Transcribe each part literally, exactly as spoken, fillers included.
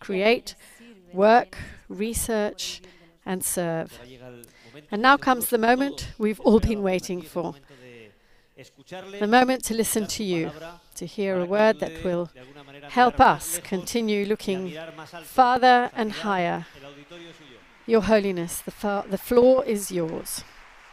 create, work, research, and serve. And now comes the moment we've all been waiting for. The moment to listen to you, to hear a word that will help us continue looking farther and higher. Your Holiness, the, fa- the floor is yours.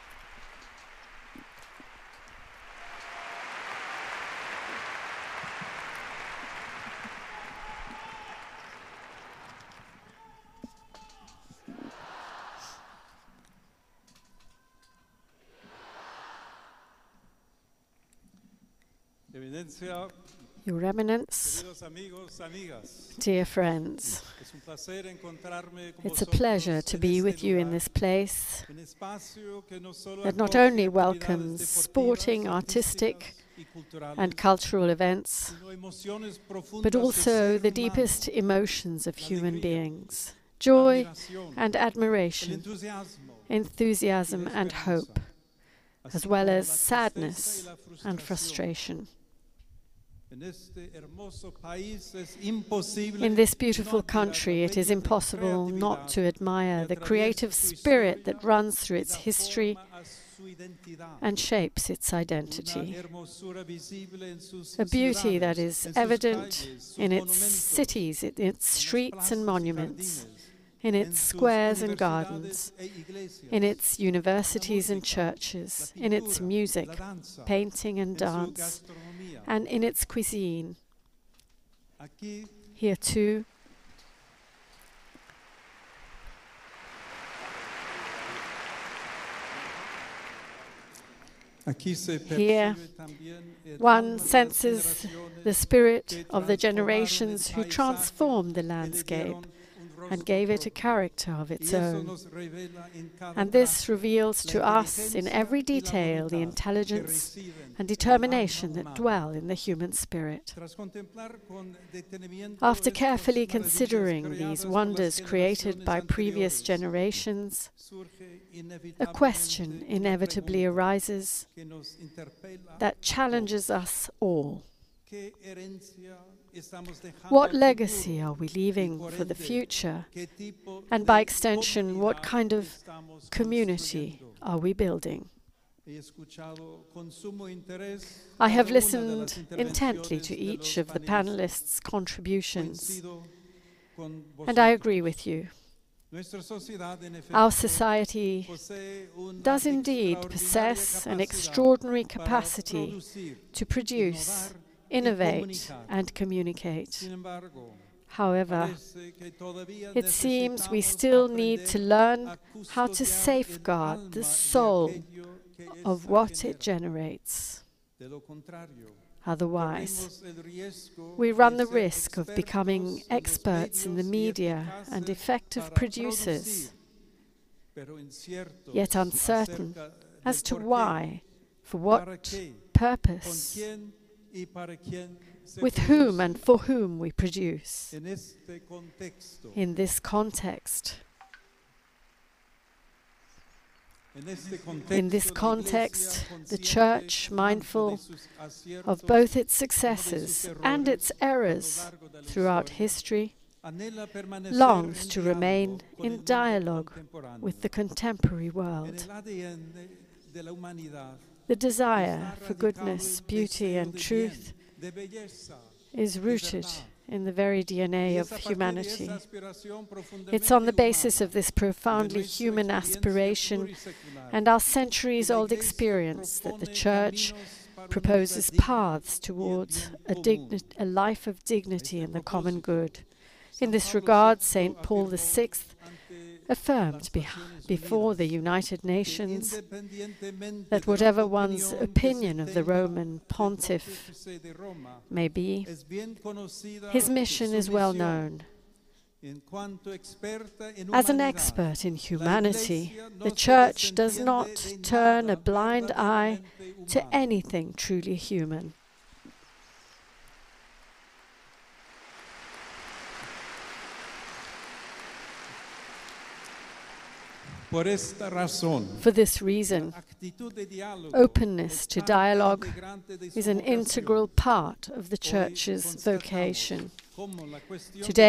Your Eminence, dear friends, it's a pleasure to be with you in this place that not only welcomes sporting, artistic, and cultural events, but also the deepest emotions of human beings, joy and admiration, enthusiasm and hope, as well as sadness and frustration. In this beautiful country, it is impossible not to admire the creative spirit that runs through its history and shapes its identity. A beauty that is evident in its cities, in its streets and monuments, in its squares and gardens, in its universities and churches, in its music, painting and dance, and in its cuisine. Here too, here one senses the spirit of the generations who transformed the landscape and gave it a character of its own. And this reveals to us in every detail the intelligence and determination that dwell in the human spirit. After carefully considering these wonders created by previous generations, a question inevitably arises that challenges us all. What legacy are we leaving for the future? And by extension, what kind of community are we building? I have listened intently to each of the panelists' contributions, and I agree with you. Our society does indeed possess an extraordinary capacity to produce, innovate, and communicate. However, it seems we still need to learn how to safeguard the soul of what it generates. Otherwise, we run the risk of becoming experts in the media and effective producers, yet uncertain as to why, for what purpose, with whom and for whom we produce. In this context, in this context, the Church, mindful of both its successes and its errors throughout history, longs to remain in dialogue with the contemporary world. The desire for goodness, beauty, and truth is rooted in the very D N A of humanity. It's on the basis of this profoundly human aspiration and our centuries-old experience that the Church proposes paths towards a, digni- a life of dignity in the common good. In this regard, Saint Paul the Sixth affirmed be- before the United Nations that whatever one's opinion of the Roman pontiff may be, his mission is well known. As an expert in humanity, the Church does not turn a blind eye to anything truly human. For this reason, openness to dialogue is an integral part of the Church's vocation. Today,